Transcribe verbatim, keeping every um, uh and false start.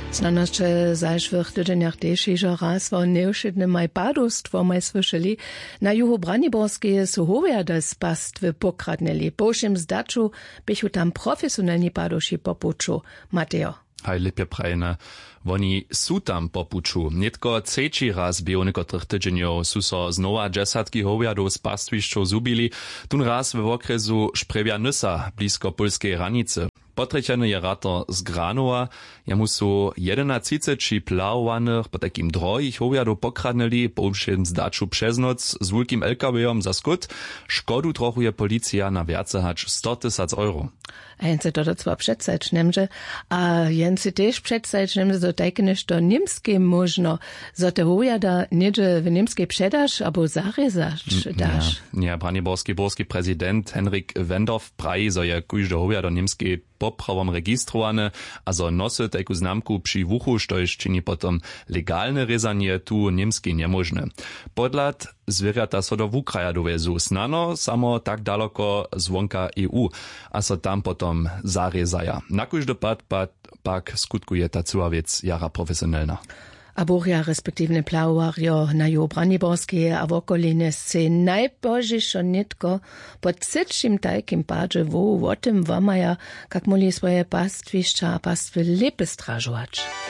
Znanoście zajszłych tydzieniach dzisiejszego raz o nieuszydnym majpadostwo maj słyszeli. Na juhu Braniborskie su howiada z pastwy pokradneli. Po všem zdaczu bychu tam profesjonalni padoši popuču. Mateo. Hej, lepje prajne. Oni su tam popuču. Netko trzeci raz bio nekotrych tydzieniów su so znowa dżesatki howiadów z pastwišćov zubili, tun raz w okresu Šprebja-Nysa, blisko polskiej granicy. Potrečeno je rato z Granova, jemu su jedenacet plawowanych po takim drogich howiadów pokradneli, po všem zdaczu przez noc z wielkim el ka wejom za skut. Škodu trochu je policja na wiace hać sto tysac euro. A jense to zwar przedstać nemže, a jense też przedstać nemže, zo tajkeniš to niemskie možno, zo te howiada niedzie w niemskiej przedaż, abo zarezać dasz. Ja, ja braniborski borski prezydent Henrik Wendorf praji, zo je kujž do howiada niemskiej poprawom registrowane, a zo nosy tajku znamku przy wuchu, štož čini potom legalne rezanie tu niemskiej niemožne. Podlad zwierjata so do wukraja dovezu, snano samo tak daleko zvonka E U, a so tam potom zarezaja. Na kujž dopad pak skutkuje ta cała wiec jara profesjonalna. A Boria respektívne plawarjo na jo Braniborskie a v okoline se najbožišo nitko po citšim tajkim padže vo, o tym wamaja, kak moli svoje pastvišća a pastve lepe stražovač.